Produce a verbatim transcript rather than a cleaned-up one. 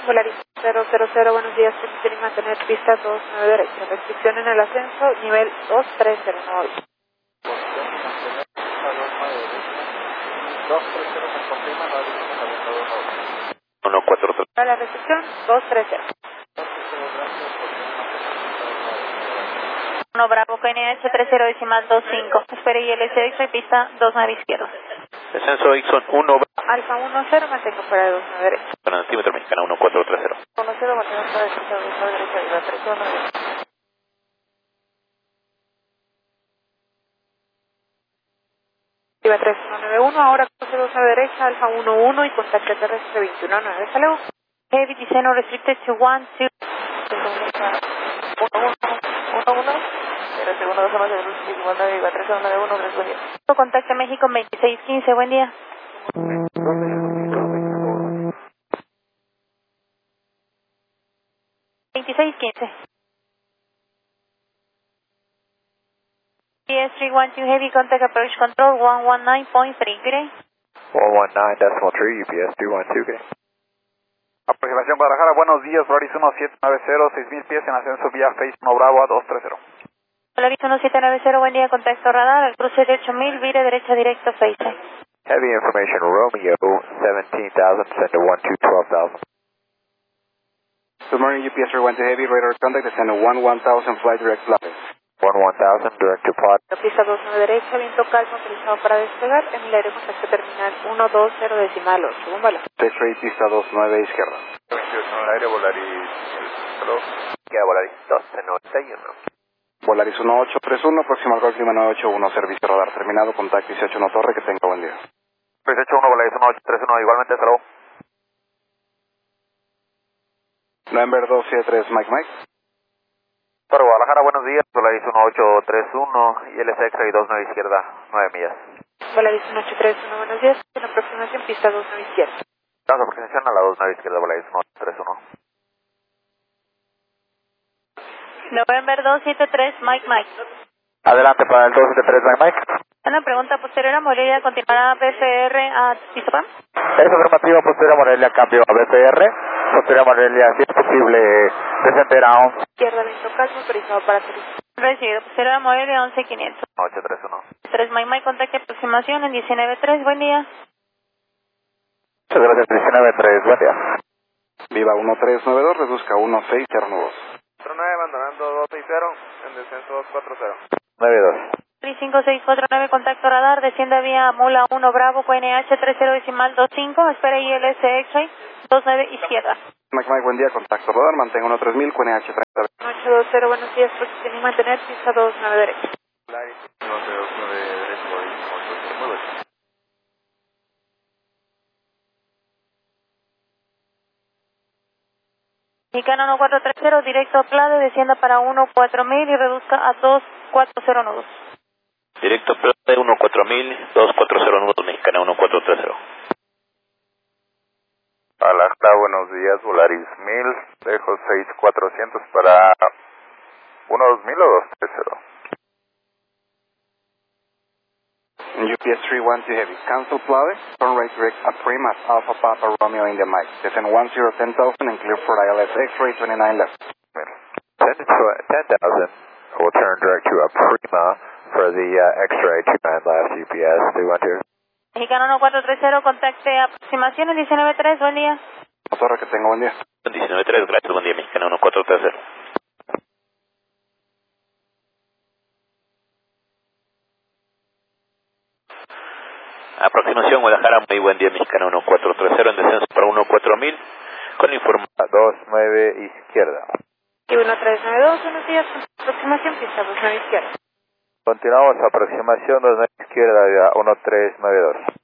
Volaris cero cero cero, buenos días, permiten y mantener pista dos nueve derecha, restricción en el ascenso, nivel dos tres cero, no hoy. dos tres cero se confirma, no hay uno cuatro tres. Para la restricción, dos tres cero. uno Bravo, K N H tres cero decimal dos cinco. Espere I L S X y pista dos nueve izquierda. Descenso Ixon uno. Alfa uno cero, mantengo fuera de dos nueve derecha. Con altímetro mexicana uno cuatro tres cero. uno cero, mantengo fuera de dos nueve derecha, y la tres uno derecha. Iba tres uno nueve uno, ahora cruce dos nueve derecha, Alfa uno uno y contacto terrestre veintiuno nueve. Hasta luego. Heavy descent restricted to one two. uno uno uno, era segundo dos más de Bruce, cincuenta y nueve, iba tres uno nueve uno, gracias, buen día. Contacto México veintiséis quince, buen día. veintiséis quince. G S three one two Heavy, contact approach control one nineteen point three, good day. one nineteen decimal three, U P S three one two, good day. Aproximación Guadalajara, buenos días, Volaris uno siete nueve cero, seis mil pies en ascenso vía Face uno Bravo a dos tres cero. Volaris uno siete nueve cero, buen día, contacto radar, al cruce de ocho mil, vire derecha directo, Face. Heavy information, Romeo seventeen thousand, send to one two twelve thousand. Good morning, U P S three one two Heavy, radar contact, descend one one thousand, flight direct flight. one one thousand, direct to pod. Pista dos nueve derecha, viento calmo, autorizado para despegar, emilaremos hasta terminal uno dos cero decimal ocho, un balón. X-ray, pista dos nueve izquierda. al aire, Volaris, hello, queda Volaris doce noventa y uno. Volaris uno ocho tres uno, próximo al clima nueve ocho uno, servicio radar terminado, contacto dieciocho uno Torre, que tenga buen día. dieciocho uno, Volaris uno ocho tres uno, igualmente, hasta luego. November dos siete tres, Mike Mike. Para Guadalajara, buenos días, Volaris uno ocho tres uno, y L S X y dos nueve izquierda, nueve millas. Volaris uno ocho tres uno, buenos días, en aproximación pista dos nueve izquierda. Damos aproximación a la dos nueve izquierda, Volaris uno ocho tres uno. November dos siete tres, Mike Mike. Adelante para el dos siete tres, Mike Mike. Una pregunta posterior a Morelia, ¿continuará B F R a Tizapán? Es afirmativo, posterior a Morelia, cambio a B F R. Posterior a Morelia, si es posible, descender a once. Izquierda, viento calmo, autorizado para turismo. Recibido, posterior a Morelia, once quinientos. ocho tres uno. tres Mike Mike, contacto aproximación en diecinueve tres, buen día. Muchas gracias, diecinueve tres, buen día. Viva uno tres nueve dos, reduzca uno seis cero nueve. cuatro nueve, abandonando dos seis cero, en descenso dos cuatro cero. nueve dos. cinco seis cuatro nueve, contacto radar, desciende vía Mula uno Bravo, Q N H tres cero decimal dos cinco, espera I L S X dos nueve izquierda. Mike Mike, buen día, contacto radar, mantengo uno tres mil, Q N H treinta. ocho dos cero, buenos días, posición y mantener pista dos nueve derecha. Volaris uno cero nueve derecho, Volaris ocho nueve. Mexicano uno cuatro tres cero, directo a Plade, descienda para uno cuatro mil y reduzca a dos cuatro cero nudos. Directo Plade uno cuatro mil, dos cuatro cero nudos, Mexicana uno cuatro tres cero. Alajta, buenos días, Volaris mil, dejo seis cuatrocientos para uno dos mil o dos tres cero. U P S three one two Heavy, cancel Plave, turn right direct at Primas, Alpha Papa Romeo in the mic, descend one zero ten thousand and clear for I L S X-ray twenty-nine left. ten thousand, we'll turn direct to a Prima for the uh, X-ray twenty-nine left, U P S three one two. Mexicano uno cuatro tres cero, contacte aproximación en diecinueve tres, buen día. Torre, que tenga buen día. diecinueve tres, gracias, buen día, Mexicana uno cuatro tres cero. Aproximación Guadalajara, muy buen día, Mexicana uno cuatro tres cero, en descenso para uno cuatro mil, con información dos nueve izquierda. Y uno tres nueve dos, buenos días, aproximación pista dos nueve izquierda. Continuamos, aproximación dos nueve izquierda, uno tres nueve dos.